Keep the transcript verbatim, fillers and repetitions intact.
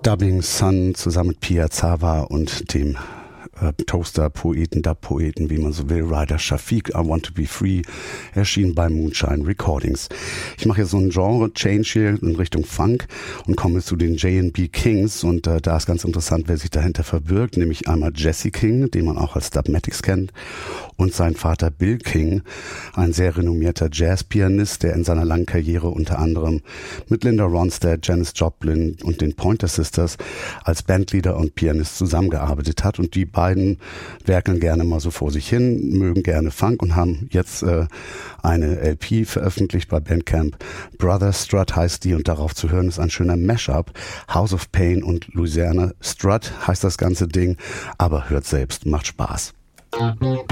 Dubbing Sun zusammen mit Pia Zava und dem äh, Toaster-Poeten, Dub-Poeten, wie man so will, Ryder Shafiq, I Want to Be Free, erschien bei Moonshine Recordings. Ich mache jetzt so einen Genre-Change hier in Richtung Funk und komme zu den J and B Kings und äh, da ist ganz interessant, wer sich dahinter verbirgt, nämlich einmal Jesse King, den man auch als Dubmatics kennt, und sein Vater Bill King, ein sehr renommierter Jazzpianist, der in seiner langen Karriere unter anderem mit Linda Ronstadt, Janis Joplin und den Pointer Sisters als Bandleader und Pianist zusammengearbeitet hat. Und die beiden werkeln gerne mal so vor sich hin, mögen gerne Funk und haben jetzt äh, eine L P veröffentlicht bei Bandcamp. Brother Strut heißt die und darauf zu hören ist ein schöner Mashup. House of Pain und Louisiana Strut heißt das ganze Ding, aber hört selbst, macht Spaß.